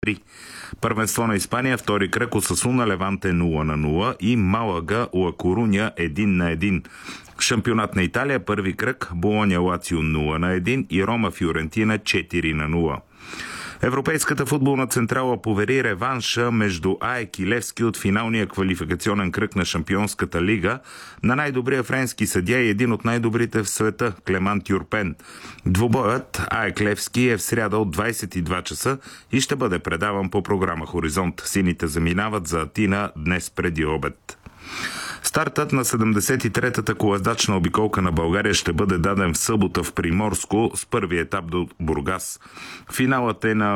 3. Първенство на Испания, втори кръг, Осасуна Леванте 0-0 и Малага Ла Коруня 1-1. Шампионат на Италия, първи кръг, Болоня Лацио 0-1 и Рома Фиорентина 4-0. Европейската футболна централа повери реванша между АЕК и Левски от финалния квалификационен кръг на Шампионската лига на най-добрия френски съдия и един от най-добрите в света, Клеман Тюрпен. Двубоят АЕК Левски е в сряда от 22 часа и ще бъде предаван по програма Хоризонт. Сините заминават за Атина днес преди обед. Стартът на 73-та колездачна обиколка на България ще бъде даден в събота в Приморско с първи етап до Бургас. Финалът е на